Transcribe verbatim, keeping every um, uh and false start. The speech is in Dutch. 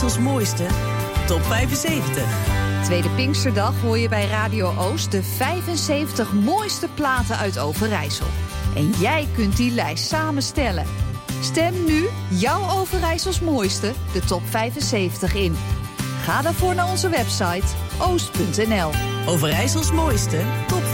Overijssels mooiste top vijfenzeventig. Tweede Pinksterdag hoor je bij Radio Oost de vijfenzeventig mooiste platen uit Overijssel. En jij kunt die lijst samenstellen. Stem nu jouw Overijssels mooiste, de top vijfenzeventig, in. Ga daarvoor naar onze website oost punt n l. Overijssels mooiste top